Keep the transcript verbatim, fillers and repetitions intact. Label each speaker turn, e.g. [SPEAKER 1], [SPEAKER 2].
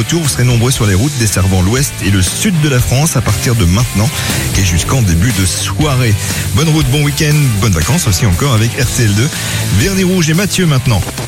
[SPEAKER 1] retour. Vous serez nombreux sur les routes desservant l'ouest et le sud de la France à partir de maintenant et jusqu'en début de soirée. Bonne route, bon week-end, bonnes vacances aussi encore avec R T L deux. Vernis Rouge et Mathieu maintenant.